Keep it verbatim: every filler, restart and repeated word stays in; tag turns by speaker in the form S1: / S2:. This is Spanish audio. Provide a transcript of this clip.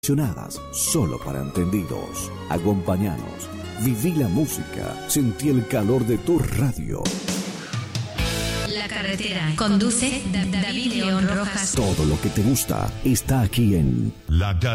S1: Solo para entendidos. Acompáñanos, viví la música, sentí el calor de tu radio.
S2: La carretera conduce David León Rojas.
S1: Todo lo que te gusta está aquí en La